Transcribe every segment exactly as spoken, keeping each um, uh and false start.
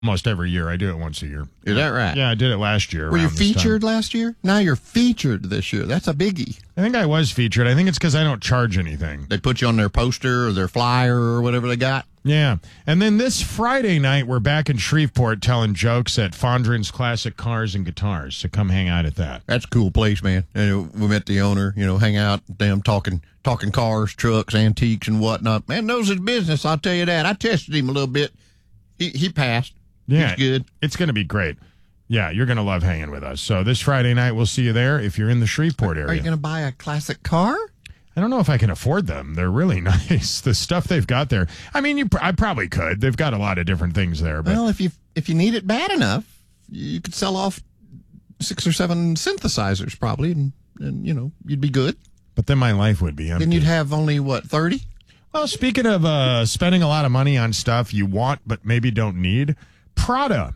almost every year. I do it once a year. Is that right? Yeah, I did it last year. Were you around this time. featured last year? Now you're featured this year. That's a biggie. I think I was featured. I think it's because I don't charge anything. They put you on their poster or their flyer or whatever they got. Yeah. And then this Friday night, we're back in Shreveport telling jokes at Fondren's Classic Cars and Guitars. So come hang out at that. That's a cool place, man. And we met the owner, you know, hang out, them talking talking cars, trucks, antiques, and whatnot. Man knows his business, I'll tell you that. I tested him a little bit. He he passed. Yeah. He's good. It's going to be great. Yeah, you're going to love hanging with us. So this Friday night, we'll see you there if you're in the Shreveport area. Are you going to buy a classic car? I don't know if I can afford them. They're really nice. The stuff they've got there. I mean, you, I probably could. They've got a lot of different things there. But Well, if you if you need it bad enough, you could sell off six or seven synthesizers probably, and, and you know, you'd be good. but then my life would be empty. Then you'd have only, what, thirty? Well, speaking of uh, spending a lot of money on stuff you want but maybe don't need, Prada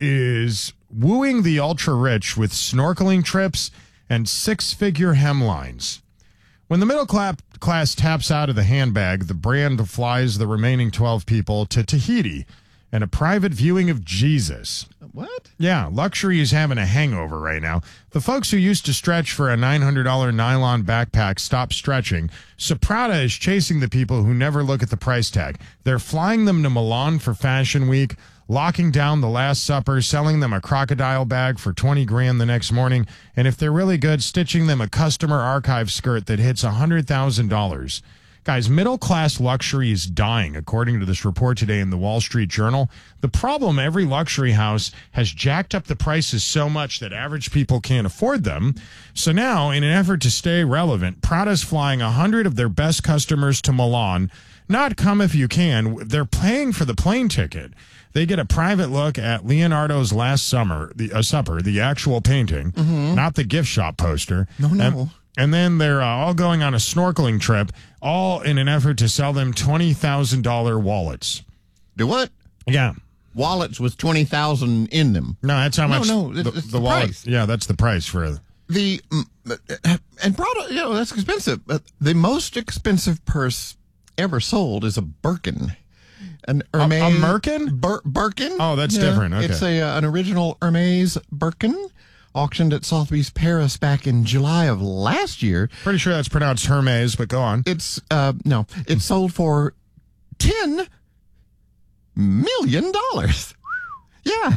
is wooing the ultra-rich with snorkeling trips and six-figure hemlines. When the middle cla- class taps out of the handbag, the brand flies the remaining twelve people to Tahiti and a private viewing of Jesus. What? Yeah, luxury is having a hangover right now. The folks who used to stretch for a nine hundred dollars nylon backpack stopped stretching, so Prada is chasing the people who never look at the price tag. They're flying them to Milan for Fashion Week, locking down the Last Supper, selling them a crocodile bag for twenty grand the next morning, and if they're really good, stitching them a customer archive skirt that hits one hundred thousand dollars. Guys, middle-class luxury is dying, according to this report today in the Wall Street Journal. The problem, every luxury house has jacked up the prices so much that average people can't afford them. So now, in an effort to stay relevant, Prada's flying one hundred of their best customers to Milan. Not come if you can. They're paying for the plane ticket. They get a private look at Leonardo's Last Summer, the uh, Supper, the actual painting, mm-hmm. not the gift shop poster. No, no. And, and then they're uh, all going on a snorkeling trip, all in an effort to sell them twenty thousand dollars wallets. Do what? Yeah. Wallets with twenty thousand in them. No, that's how No, much no, the, it's- it's the the wallet. price. Yeah, that's the price for it. The mm, and Prada, you know, that's expensive. But the most expensive purse ever sold is a Birkin. An Hermes a Merkin? Bir- Birkin. Oh, that's different. Okay. It's a uh, an original Hermes Birkin, auctioned at Sotheby's Paris back in July of last year. Pretty sure that's pronounced Hermes, but go on. It's uh no, it sold for ten million dollars. Yeah.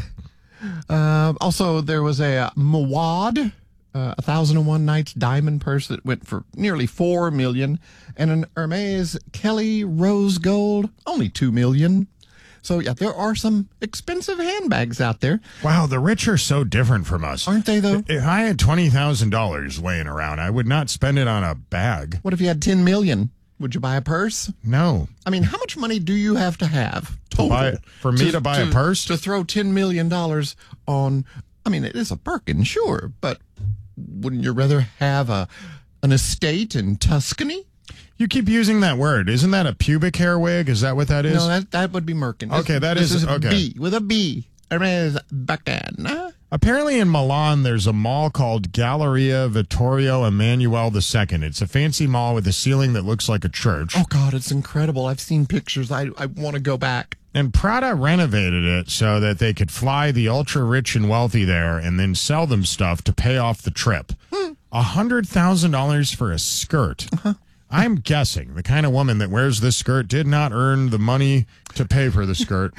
Uh, also, there was a uh, Mawad, uh, a thousand and one nights diamond purse that went for nearly four million, and an Hermes Kelly Rose Gold, only two million. So yeah, there are some expensive handbags out there, Wow, the rich are so different from us. aren't they? Though, If I had twenty thousand dollars laying around, I would not spend it on a bag. what if you had ten million? Would you buy a purse? No. I mean, how much money do you have to have total buy- for me to buy a purse? to throw ten million dollars on? I mean, it is a Birkin, sure, but wouldn't you rather have a an estate in Tuscany? You keep using that word. Isn't that a pubic hair wig? Is that what that is? No, that that would be Merkin. This- Okay, that this is- is a okay. B with a B. Hermes Birkin. Apparently in Milan, there's a mall called Galleria Vittorio Emanuele the Second. It's a fancy mall with a ceiling that looks like a church. Oh God, it's incredible. I've seen pictures. I I want to go back. And Prada renovated it so that they could fly the ultra-rich and wealthy there and then sell them stuff to pay off the trip. A one hundred thousand dollars for a skirt. Uh-huh. I'm guessing the kind of woman that wears this skirt did not earn the money to pay for the skirt.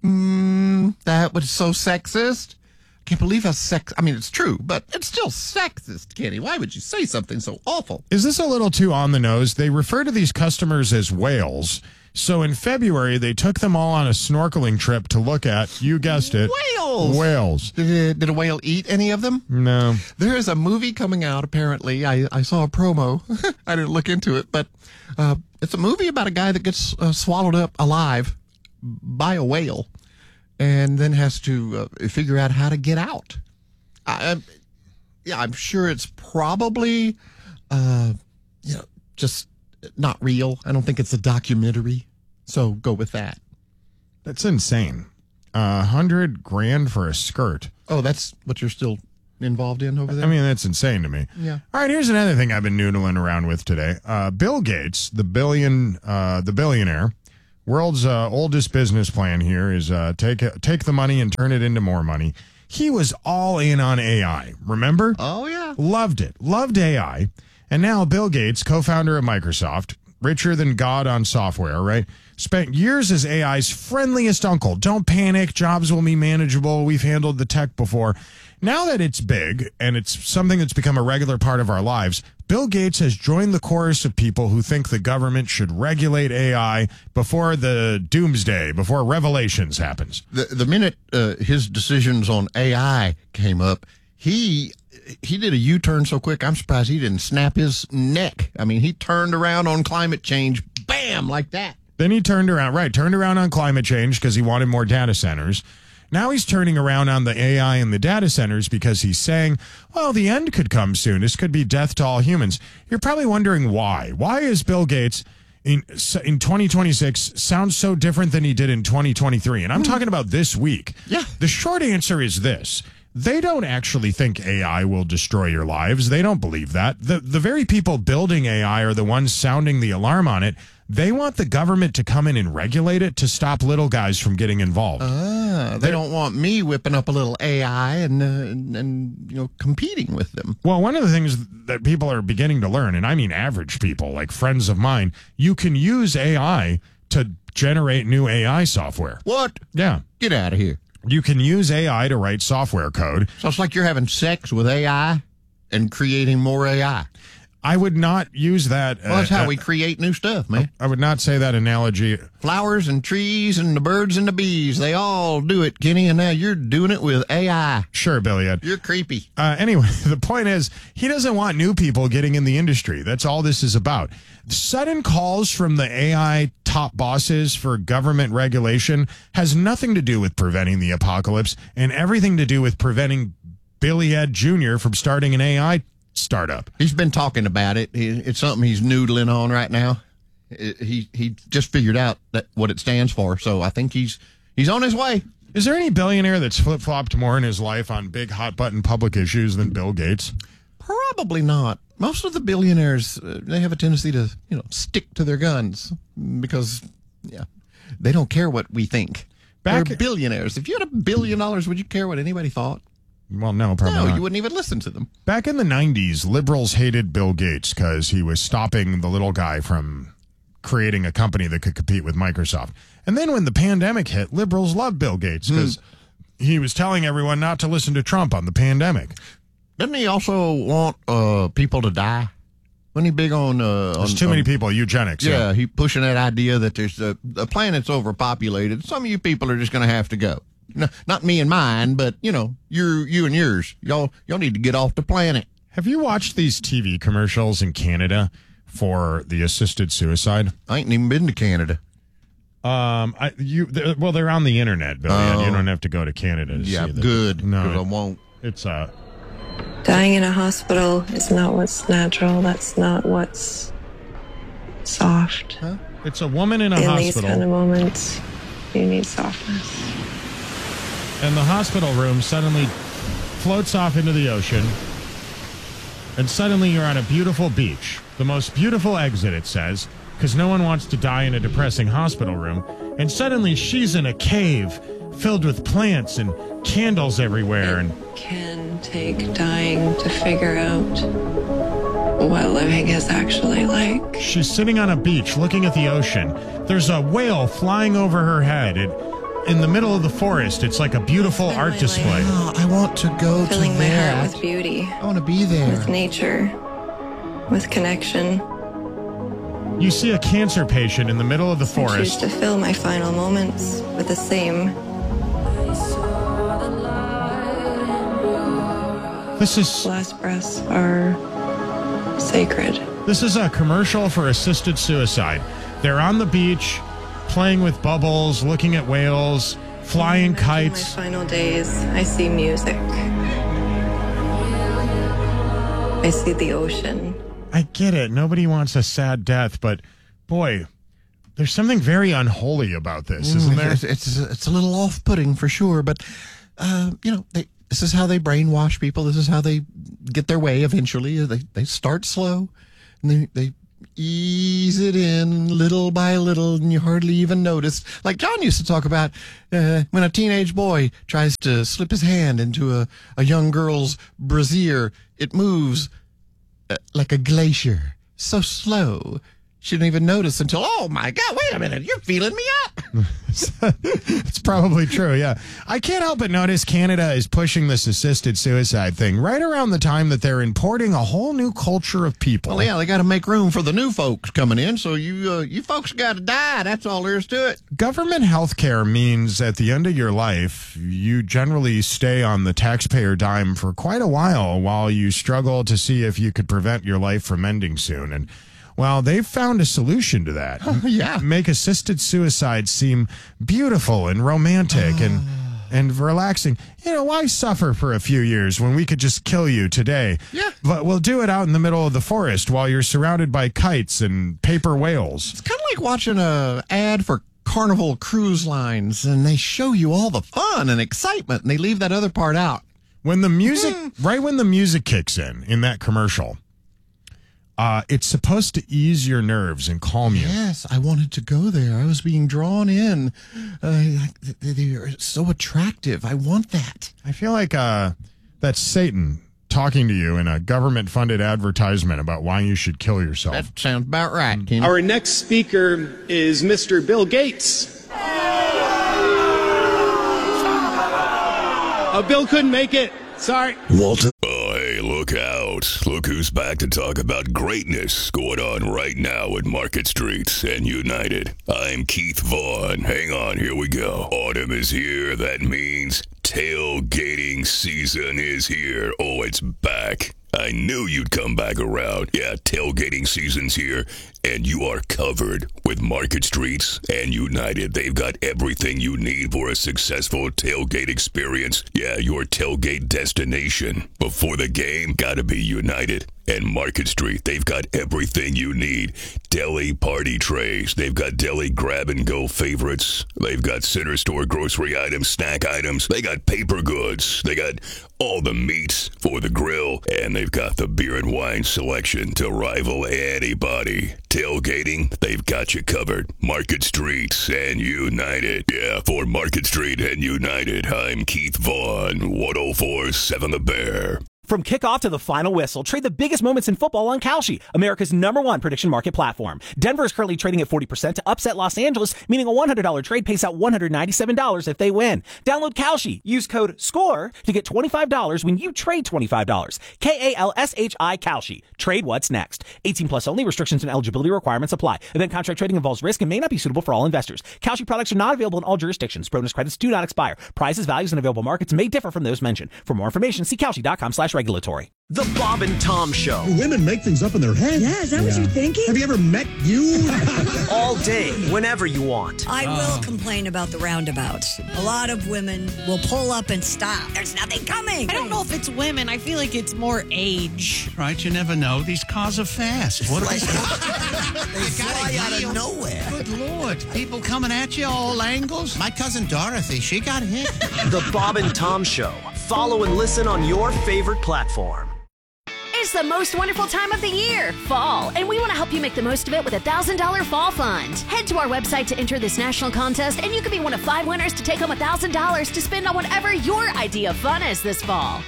Mm, that was so sexist. Can't believe how sex. I mean, it's true, but it's still sexist, Kenny. Why would you say something so awful? Is this a little too on the nose? They refer to these customers as whales. So in February, they took them all on a snorkeling trip to look at, you guessed it, Whales. whales. Did, it, did a whale eat any of them? No. There is a movie coming out, apparently. I, I saw a promo. I didn't look into it, but uh, it's a movie about a guy that gets uh, swallowed up alive by a whale and then has to uh, figure out how to get out. I, I'm- yeah, I'm sure it's probably, uh, you know, just not real. I don't think it's a documentary. So go with that. That's insane. A hundred grand for a skirt. Oh, that's what you're still involved in over there? I mean, that's insane to me. Yeah. All right, here's another thing I've been noodling around with today. Uh, Bill Gates, the billion, uh, the billionaire, World's uh, oldest business plan here is uh, take take the money and turn it into more money. He was all in on A I. Remember? Oh, yeah. Loved it. Loved A I. And now Bill Gates, co-founder of Microsoft, richer than God on software, right? Spent years as A I's friendliest uncle. Don't panic. Jobs will be manageable. We've handled the tech before. Now that it's big and it's something that's become a regular part of our lives, Bill Gates has joined the chorus of people who think the government should regulate A I before the doomsday, before Revelations happens. The, the minute uh, his decisions on A I came up, he he did a U-turn so quick, I'm surprised he didn't snap his neck. I mean, he turned around on climate change, bam, like that. Then he turned around, right, turned around on climate change because he wanted more data centers. Now he's turning around on the A I and the data centers because he's saying, well, the end could come soon. This could be death to all humans. You're probably wondering why. Why is Bill Gates in in twenty twenty-six sounds so different than he did in twenty twenty-three? And I'm mm. talking about this week. Yeah. The short answer is this. They don't actually think A I will destroy your lives. They don't believe that. The the very people building A I are the ones sounding the alarm on it. They want the government to come in and regulate it to stop little guys from getting involved. Ah, they They're, don't want me whipping up a little A I and, uh, and, and, you know, competing with them. Well, one of the things that people are beginning to learn, and I mean average people, like friends of mine, you can use A I to generate new A I software. What? Yeah. Get out of here. You can use A I to write software code. So it's like you're having sex with A I and creating more A I. I would not use that. Well, that's uh, how we create new stuff, man. I would not say that analogy. Flowers and trees and the birds and the bees, they all do it, Kenny, and now you're doing it with A I. Sure, Billy Ed. You're creepy. Uh, anyway, the point is, he doesn't want new people getting in the industry. That's all this is about. Sudden calls from the A I top bosses for government regulation has nothing to do with preventing the apocalypse and everything to do with preventing Billy Ed Junior from starting an A I startup. He's been talking about it. It's something he's noodling on right now. He he just figured out that what it stands for. So I think he's he's on his way. Is there any billionaire that's flip-flopped more in his life on big hot-button public issues than Bill Gates? Probably not. Most of the billionaires, uh, they have a tendency to, you know, stick to their guns because, yeah, they don't care what we think. Back They're billionaires. If you had a billion dollars, would you care what anybody thought? Well, no, probably no, not. You wouldn't even listen to them. Back in the nineties, liberals hated Bill Gates because he was stopping the little guy from creating a company that could compete with Microsoft. And then when the pandemic hit, liberals loved Bill Gates because mm. he was telling everyone not to listen to Trump on the pandemic. Didn't he also want uh, people to die? Wasn't he big on... Uh, there's on, too many on, people, eugenics. Yeah, yeah, he pushing that idea that there's a, the planet's overpopulated. Some of you people are just going to have to go. No, not me and mine, but, you know, you you and yours. Y'all y'all need to get off the planet. Have you watched these T V commercials in Canada for the assisted suicide? I ain't even been to Canada. Um, I you they're, well, they're on the internet, Billy. Oh. You don't have to go to Canada to yeah, see them. good. No, because I won't. It's uh. Dying in a hospital is not what's natural. That's not what's soft. Huh? It's a woman in a in hospital. In these kind of moments, you need softness. And the hospital room suddenly floats off into the ocean. And suddenly you're on a beautiful beach. The most beautiful exit, it says, because no one wants to die in a depressing hospital room. And suddenly she's in a cave filled with plants and candles everywhere. And it can take dying to figure out what living is actually like. She's sitting on a beach looking at the ocean. There's a whale flying over her head. It, in the middle of the forest, it's like a beautiful Fill art my display. life. Oh, I want to go Filling to my that. heart with beauty. I want to be there. With nature. With connection. You see a cancer patient in the middle of the I choose forest. to fill my final moments with the same. This is Last breaths are sacred. this is a commercial for assisted suicide. They're on the beach, playing with bubbles, looking at whales, flying kites. In my final days, I see music. I see the ocean. I get it. Nobody wants a sad death, but boy, there's something very unholy about this, isn't there? It's, it's, it's a little off-putting for sure, but, uh, you know, they, this is how they brainwash people. This is how they get their way eventually. They they start slow, and they, they ease it in little by little, and you hardly even notice. Like John used to talk about uh, when a teenage boy tries to slip his hand into a, a young girl's brassiere, it moves uh, like a glacier, so slow. She didn't even notice until, oh my God, wait a minute, you're feeling me up. It's probably true, yeah. I can't help but notice Canada is pushing this assisted suicide thing right around the time that they're importing a whole new culture of people. Well, yeah, they got to make room for the new folks coming in, so you uh, you folks got to die. That's all there is to it. Government health care means at the end of your life, you generally stay on the taxpayer dime for quite a while while you struggle to see if you could prevent your life from ending soon. And well, they've found a solution to that. Yeah. Make assisted suicide seem beautiful and romantic and and relaxing. You know, why suffer for a few years when we could just kill you today? Yeah. But we'll do it out in the middle of the forest while you're surrounded by kites and paper whales. It's kind of like watching a ad for Carnival Cruise Lines, and they show you all the fun and excitement, and they leave that other part out. When the music, right when the music kicks in, in that commercial, Uh, it's supposed to ease your nerves and calm you. Yes, I wanted to go there. I was being drawn in. Uh, they, they are so attractive. I want that. I feel like uh, that's Satan talking to you in a government-funded advertisement about why you should kill yourself. That sounds about right, Ken. Our next speaker is Mister Bill Gates. Uh, Bill couldn't make it. Sorry. Walter. Oh, hey, look out. Look who's back to talk about greatness going on right now at Market Street and United. I'm Keith Vaughn. Hang on, here we go. Autumn is here. That means tailgating season is here. Oh, it's back. I knew you'd come back around. Yeah, tailgating season's here, and you are covered with Market Streets and United. They've got everything you need for a successful tailgate experience. Yeah, your tailgate destination. Before the game, gotta be United. And Market Street, they've got everything you need. Deli party trays. They've got deli grab-and-go favorites. They've got center store grocery items, snack items. They got paper goods. They got all the meats for the grill. And they've got the beer and wine selection to rival anybody. Tailgating, they've got you covered. Market Street and United. Yeah, for Market Street and United, I'm Keith Vaughn, one oh four point seven The Bear. From kickoff to the final whistle, trade the biggest moments in football on Kalshi, America's number one prediction market platform. Denver is currently trading at forty percent to upset Los Angeles, meaning a one hundred dollars trade pays out one hundred ninety-seven dollars if they win. Download Kalshi. Use code SCORE to get twenty-five dollars when you trade twenty-five dollars. K A L S H I Kalshi. Trade what's next. eighteen plus only. Restrictions and eligibility requirements apply. Event contract trading involves risk and may not be suitable for all investors. Kalshi products are not available in all jurisdictions. Bonus credits do not expire. Prices, values, and available markets may differ from those mentioned. For more information, see Kalshi.com slash regulatory. The Bob and Tom Show. Women make things up in their head. Yeah, is that yeah. what you're thinking? Have you ever met you? All day, whenever you want. I will complain about the roundabouts. A lot of women will pull up and stop. There's nothing coming. I don't know if it's women. I feel like it's more age. Right, you never know. These cars are fast. What they they fly out of nowhere. Good Lord. People coming at you all angles. My cousin Dorothy, she got hit. The Bob and Tom Show. Follow and listen on your favorite platform. It's the most wonderful time of the year, fall, and we want to help you make the most of it with a one thousand dollars fall fund. Head to our website to enter this national contest, and you could be one of five winners to take home one thousand dollars to spend on whatever your idea of fun is this fall.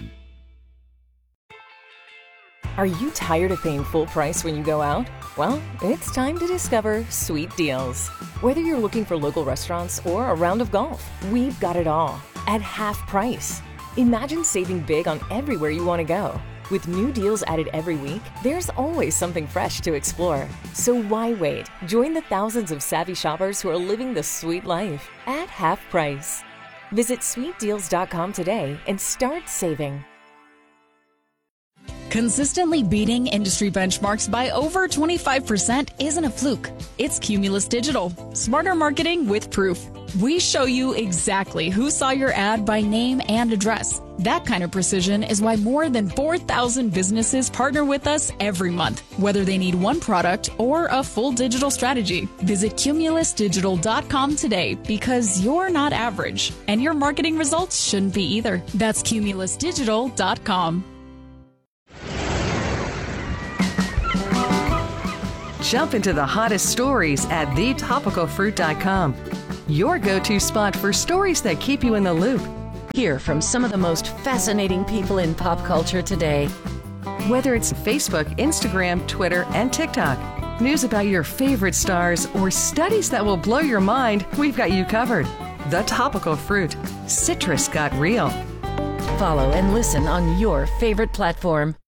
Are you tired of paying full price when you go out? Well, it's time to discover Sweet Deals. Whether you're looking for local restaurants or a round of golf, we've got it all at half price. Imagine saving big on everywhere you want to go. With new deals added every week, there's always something fresh to explore. So why wait? Join the thousands of savvy shoppers who are living the sweet life at half price. Visit sweet deals dot com today and start saving. Consistently beating industry benchmarks by over twenty-five percent isn't a fluke. It's Cumulus Digital. Smarter marketing with proof. We show you exactly who saw your ad by name and address. That kind of precision is why more than four thousand businesses partner with us every month, whether they need one product or a full digital strategy. Visit cumulus digital dot com today because you're not average, and your marketing results shouldn't be either. That's cumulus digital dot com. Jump into the hottest stories at the topical fruit dot com. Your go-to spot for stories that keep you in the loop. Hear from some of the most fascinating people in pop culture today. Whether it's Facebook, Instagram, Twitter, and TikTok, news about your favorite stars, or studies that will blow your mind, we've got you covered. The Topical Fruit. Citrus got real. Follow and listen on your favorite platform.